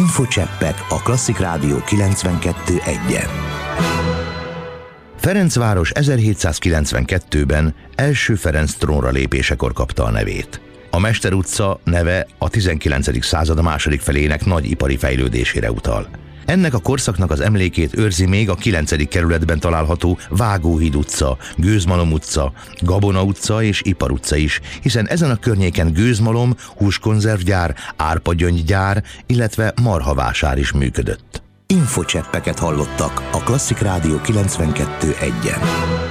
Infocseppek a Klasszik Rádió 92.1-en. Ferencváros 1792-ben első Ferenc trónra lépésekor kapta a nevét. A Mester utca neve a 19. század második felének nagy ipari fejlődésére utal. Ennek a korszaknak az emlékét őrzi még a 9. kerületben található Vágóhíd utca, Gőzmalom utca, Gabona utca és Ipar utca is, hiszen ezen a környéken gőzmalom, húskonzervgyár, árpagyöngygyár, illetve marhavásár is működött. Infocseppeket hallottak a Klasszik Rádió 92.1-en.